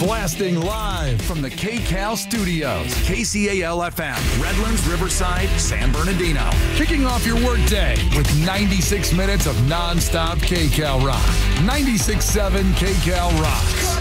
Blasting live from the KCAL studios. KCAL FM, Redlands, Riverside, San Bernardino. Kicking off your workday with 96 minutes of nonstop KCAL rock. 96.7 KCAL rocks.